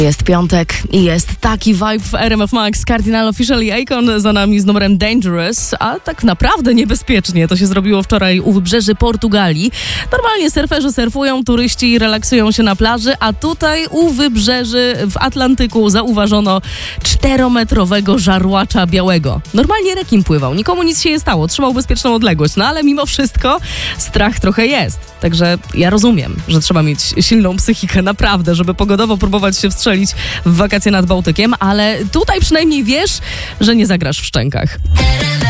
Jest piątek i jest taki vibe w RMF Max. Cardinal Offishall i Akon za nami z numerem Dangerous, a tak naprawdę niebezpiecznie. To się zrobiło wczoraj u wybrzeży Portugalii. Normalnie surferzy surfują, turyści relaksują się na plaży, a tutaj u wybrzeży w Atlantyku zauważono 4-metrowego żarłacza białego. Normalnie rekin pływał, nikomu nic się nie stało, trzymał bezpieczną odległość, no ale mimo wszystko strach trochę jest. Także ja rozumiem, że trzeba mieć silną psychikę, naprawdę, żeby pogodowo próbować się wstrzelić w wakacje nad Bałtykiem, ale tutaj przynajmniej wiesz, że nie zagrasz w szczękach.